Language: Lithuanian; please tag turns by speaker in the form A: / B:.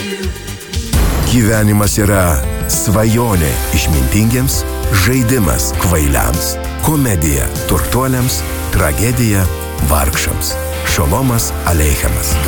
A: Gyvenimas yra svajonė išmintingiems, žaidimas kvailiams, komedija turtuoliams, tragedija vargšams. Šolomas Aleichemas.